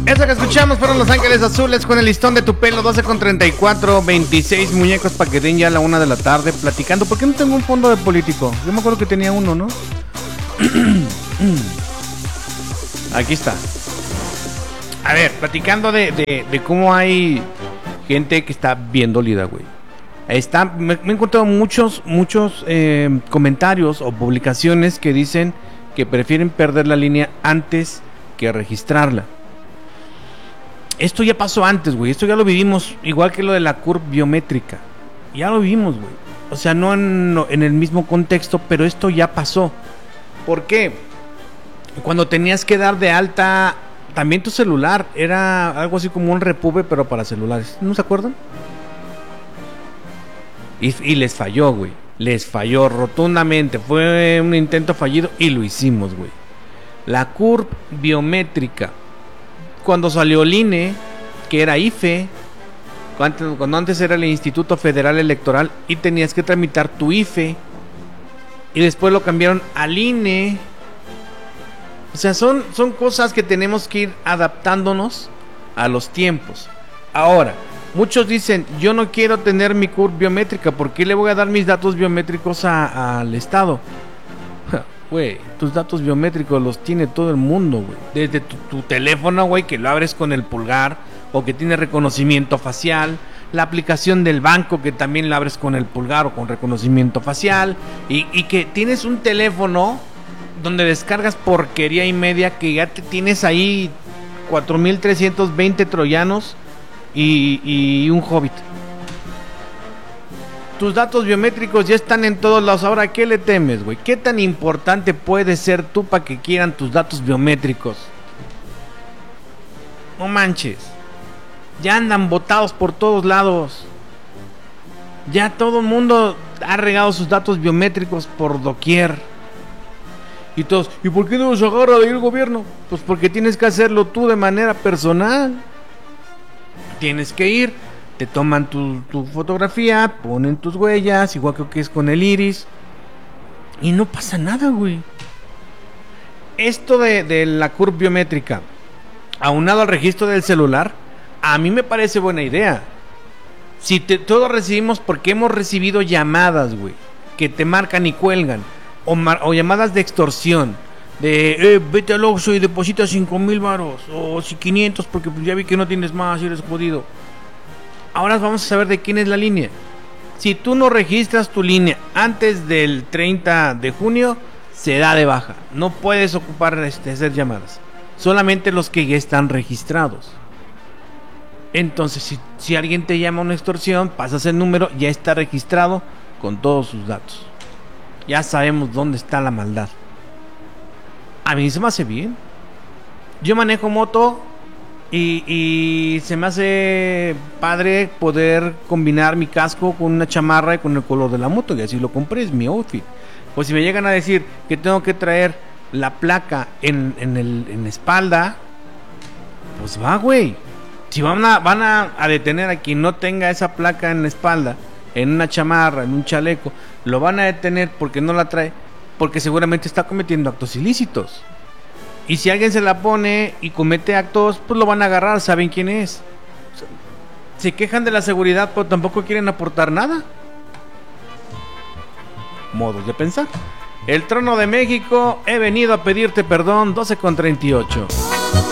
Esa que escuchamos fueron Los Ángeles Azules con el listón de tu pelo, 12:34, 26 muñecos para que den ya a la 1 de la tarde platicando. ¿Por qué no tengo un fondo de político? Yo me acuerdo que tenía uno, ¿no? Aquí está. A ver, platicando de cómo hay gente que está bien dolida, güey. Me he encontrado muchos comentarios o publicaciones que dicen que prefieren perder la línea antes que registrarla. Esto ya pasó antes, güey. Esto ya lo vivimos, igual que lo de la curva biométrica. Ya lo vivimos, güey. O sea, no en el mismo contexto, pero esto ya pasó. ¿Por qué? Cuando tenías que dar de alta también tu celular, era algo así como un repube, pero para celulares. ¿No se acuerdan? Y les falló, güey. Les falló rotundamente. Fue un intento fallido y lo hicimos, güey. La curva biométrica. Cuando salió el INE, que era IFE, cuando antes era el Instituto Federal Electoral y tenías que tramitar tu IFE, y después lo cambiaron al INE. O sea, son cosas que tenemos que ir adaptándonos a los tiempos. Ahora, muchos dicen, yo no quiero tener mi curva biométrica, ¿por qué le voy a dar mis datos biométricos al Estado? Güey, tus datos biométricos los tiene todo el mundo, güey. Desde tu teléfono, güey, que lo abres con el pulgar o que tiene reconocimiento facial. La aplicación del banco que también la abres con el pulgar o con reconocimiento facial. Y que tienes un teléfono donde descargas porquería y media que ya te tienes ahí 4320 troyanos y un hobbit. Tus datos biométricos ya están en todos lados. Ahora, ¿qué le temes, güey? ¿Qué tan importante puede ser tú para que quieran tus datos biométricos? No manches. Ya andan botados por todos lados. Ya todo el mundo ha regado sus datos biométricos por doquier. Y todos, ¿y por qué no los agarra de ahí el gobierno? Pues porque tienes que hacerlo tú de manera personal. Tienes que ir, te toman tu fotografía, ponen tus huellas, igual creo que es con el iris, y no pasa nada, güey. Esto de la curva biométrica, aunado al registro del celular, a mí me parece buena idea. Si todos recibimos, porque hemos recibido llamadas, güey, que te marcan y cuelgan, o llamadas de extorsión, de vete al Oxxo y deposita 5,000 varos, o si 500 porque ya vi que no tienes más y eres jodido. Ahora vamos a saber de quién es la línea. Si tú no registras tu línea antes del 30 de junio, se da de baja. No puedes ocupar hacer llamadas. Solamente los que ya están registrados. Entonces, si alguien te llama a una extorsión, pasas el número, ya está registrado con todos sus datos. Ya sabemos dónde está la maldad. A mí se me hace bien. Yo manejo moto y se me hace padre poder combinar mi casco con una chamarra y con el color de la moto, y así lo compré, es mi outfit. Pues si me llegan a decir que tengo que traer la placa en la espalda, pues va, güey. Si van a detener a quien no tenga esa placa en la espalda, en una chamarra, en un chaleco, lo van a detener porque no la trae, porque seguramente está cometiendo actos ilícitos. Y si alguien se la pone y comete actos, pues lo van a agarrar, saben quién es. Se quejan de la seguridad, pero tampoco quieren aportar nada. Modos de pensar. El Trono de México, he venido a pedirte perdón, 12:38.